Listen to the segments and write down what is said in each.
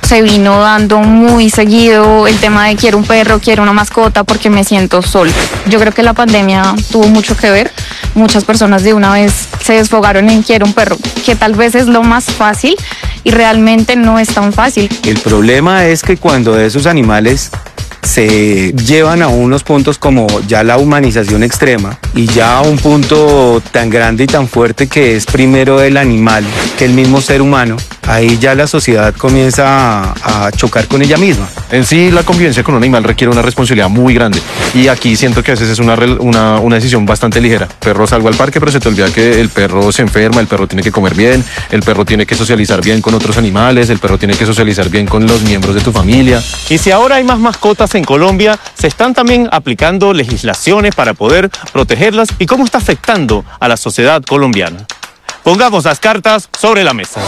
se vino dando muy seguido el tema de quiero un perro, quiero una mascota porque me siento sola. Yo creo que la pandemia tuvo mucho que ver. Muchas personas de una vez se desfogaron en quiero un perro, que tal vez es lo más fácil y realmente no es tan fácil. El problema es que cuando esos animales se llevan a unos puntos como ya la humanización extrema y ya a un punto tan grande y tan fuerte que es primero el animal que el mismo ser humano, ahí ya la sociedad comienza a chocar con ella misma. En sí, la convivencia con un animal requiere una responsabilidad muy grande y aquí siento que a veces es una decisión bastante ligera. Perro, salgo al parque, pero se te olvida que el perro se enferma, el perro tiene que comer bien, el perro tiene que socializar bien con otros animales, el perro tiene que socializar bien con los miembros de tu familia. Y si ahora hay más mascotas en Colombia, se están también aplicando legislaciones para poder protegerlas y cómo está afectando a la sociedad colombiana. Pongamos las cartas sobre la mesa.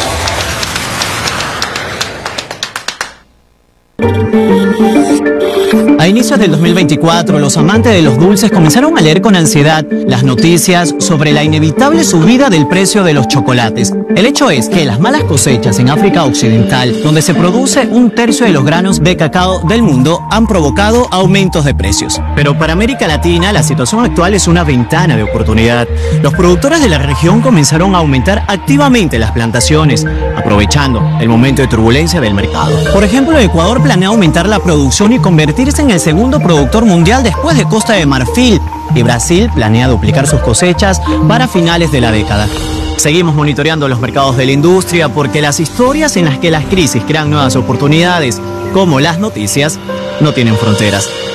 A inicios del 2024, los amantes de los dulces comenzaron a leer con ansiedad las noticias sobre la inevitable subida del precio de los chocolates. El hecho es que las malas cosechas en África Occidental, donde se produce un tercio de los granos de cacao del mundo, han provocado aumentos de precios. Pero para América Latina, la situación actual es una ventana de oportunidad. Los productores de la región comenzaron a aumentar activamente las plantaciones, aprovechando el momento de turbulencia del mercado. Por ejemplo, Ecuador planea aumentar la producción y convertirse en el segundo productor mundial después de Costa de Marfil, y Brasil planea duplicar sus cosechas para finales de la década. Seguimos monitoreando los mercados de la industria porque las historias en las que las crisis crean nuevas oportunidades, como las noticias, no tienen fronteras.